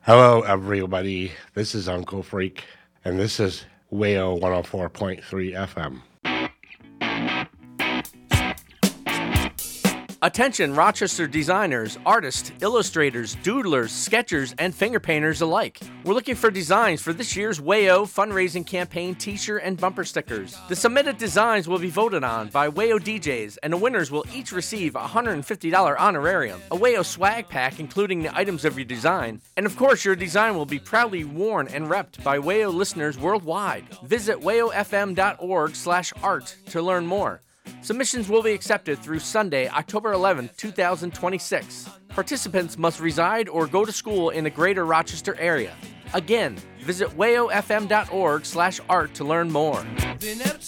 Hello, everybody. This is Uncle Freak, and this is WAYO 104.3 FM. Attention Rochester designers, artists, illustrators, doodlers, sketchers, and finger painters alike. We're looking for designs for this year's WAYO fundraising campaign t-shirt and bumper stickers. The submitted designs will be voted on by WAYO DJs, and the winners will each receive a $150 honorarium, a WAYO swag pack including the items of your design, and of course your design will be proudly worn and repped by WAYO listeners worldwide. Visit wayofm.org/art to learn more. Submissions will be accepted through Sunday, October 11, 2026. Participants must reside or go to school in the greater Rochester area. Again, visit wayofm.org/art to learn more. They never